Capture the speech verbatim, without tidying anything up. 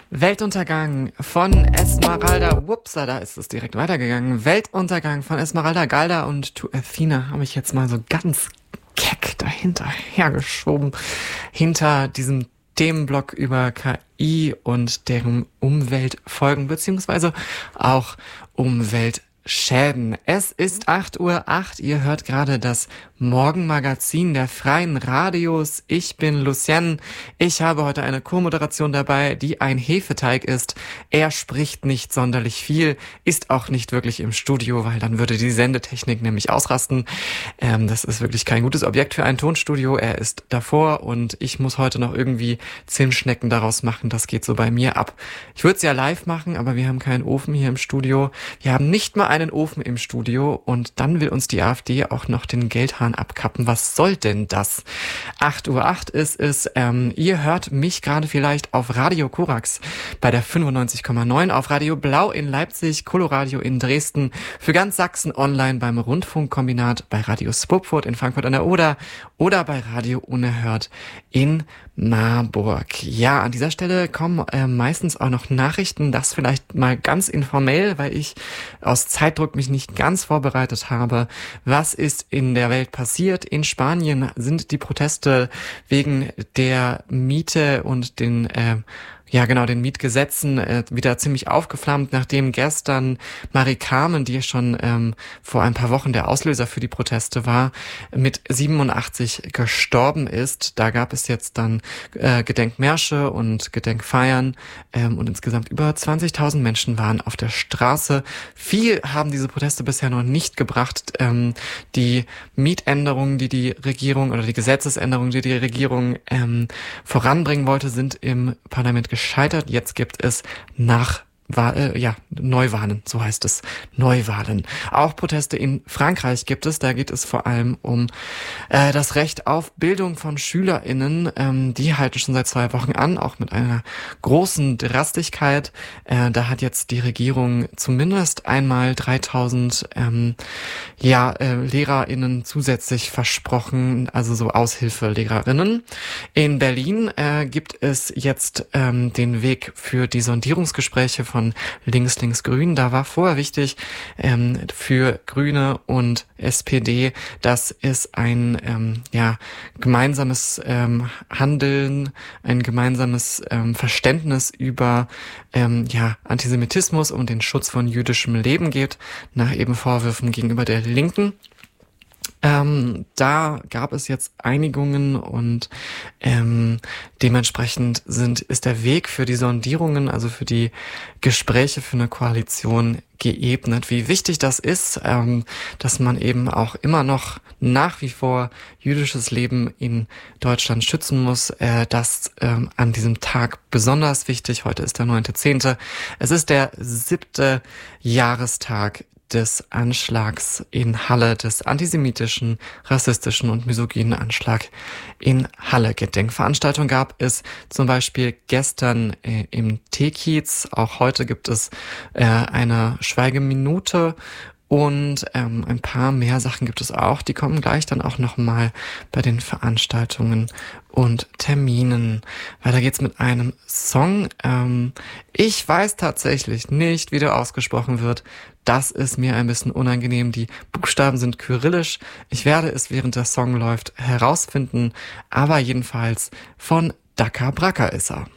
Weltuntergang von Esmeralda, whoopsa, da ist es direkt weitergegangen. Weltuntergang von Esmeralda Galda und To Athena habe ich jetzt mal so ganz keck dahinter hergeschoben. Hinter diesem Themenblock über K I und deren Umweltfolgen, beziehungsweise auch Umweltschäden. Es ist acht Uhr acht, ihr hört gerade das Morgenmagazin der Freien Radios. Ich bin Lucien. Ich habe heute eine Co-Moderation dabei, die ein Hefeteig ist. Er spricht nicht sonderlich viel, ist auch nicht wirklich im Studio, weil dann würde die Sendetechnik nämlich ausrasten. Ähm, das ist wirklich kein gutes Objekt für ein Tonstudio. Er ist davor und ich muss heute noch irgendwie Zimtschnecken daraus machen. Das geht so bei mir ab. Ich würde es ja live machen, aber wir haben keinen Ofen hier im Studio. Wir haben nicht mal einen Ofen im Studio und dann will uns die AfD auch noch den Geldhahn abkappen. Was soll denn das? acht Uhr acht ist es. Ähm, ihr hört mich gerade vielleicht auf Radio Korax bei der fünfundneunzig Komma neun, auf Radio Blau in Leipzig, Coloradio in Dresden, für ganz Sachsen online beim Rundfunkkombinat, bei Radio Spupfurt in Frankfurt an der Oder oder bei Radio Unerhört in Marburg. Ja, an dieser Stelle kommen äh, meistens auch noch Nachrichten, das vielleicht mal ganz informell, weil ich aus Zeitdruck mich nicht ganz vorbereitet habe. Was ist in der Welt passiert? In Spanien sind die Proteste wegen der Miete und den äh, ja genau, den Mietgesetzen äh, wieder ziemlich aufgeflammt, nachdem gestern Marie Carmen, die schon ähm, vor ein paar Wochen der Auslöser für die Proteste war, mit siebenundachtzig gestorben ist. Da gab es jetzt dann äh, Gedenkmärsche und Gedenkfeiern ähm, und insgesamt über zwanzigtausend Menschen waren auf der Straße. Viel haben diese Proteste bisher noch nicht gebracht. Ähm, die Mietänderungen, die die Regierung oder die Gesetzesänderungen, die die Regierung ähm, voranbringen wollte, sind im Parlament gescheitert. Jetzt gibt es nach äh, ja, Neuwahlen, so heißt es, Neuwahlen. Auch Proteste in Frankreich gibt es, da geht es vor allem um äh, das Recht auf Bildung von SchülerInnen. Ähm, die halten schon seit zwei Wochen an, auch mit einer großen Drastigkeit. Äh, da hat jetzt die Regierung zumindest einmal dreitausend ähm, ja, äh, LehrerInnen zusätzlich versprochen, also so Aushilfelehrerinnen. In Berlin äh, gibt es jetzt ähm, den Weg für die Sondierungsgespräche von von Links, Links, Grün. Da war vorher wichtig ähm, für Grüne und S P D, dass es ein ähm, ja gemeinsames ähm, Handeln, ein gemeinsames ähm, Verständnis über ähm, ja Antisemitismus und den Schutz von jüdischem Leben gibt, nach eben Vorwürfen gegenüber der Linken. Ähm, da gab es jetzt Einigungen und ähm, dementsprechend sind ist der Weg für die Sondierungen, also für die Gespräche für eine Koalition geebnet. Wie wichtig das ist, ähm, dass man eben auch immer noch nach wie vor jüdisches Leben in Deutschland schützen muss, äh, das ähm, an diesem Tag besonders wichtig. Heute ist der neunte zehnte Es ist der siebte Jahrestag des Anschlags in Halle, des antisemitischen, rassistischen und misogynen Anschlag in Halle. Gedenkveranstaltung gab es zum Beispiel gestern äh, im T-Kiez. Auch heute gibt es äh, eine Schweigeminute und ähm, ein paar mehr Sachen gibt es auch. Die kommen gleich dann auch nochmal bei den Veranstaltungen und Terminen. Weiter geht's mit einem Song. Ähm, ich weiß tatsächlich nicht, wie der ausgesprochen wird. Das ist mir ein bisschen unangenehm. Die Buchstaben sind kyrillisch. Ich werde es, während der Song läuft, herausfinden. Aber jedenfalls von Daka Braka ist er.